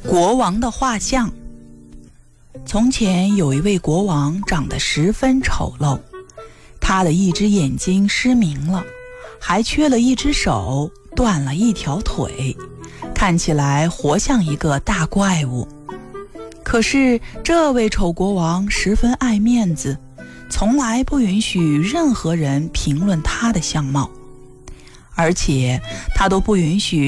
国王的画像。从前有一位国王，长得十分丑陋，他的一只眼睛失明了，还缺了一只手，断了一条腿，看起来活像一个大怪物。可是这位丑国王十分爱面子，从来不允许任何人评论他的相貌，而且他都不允许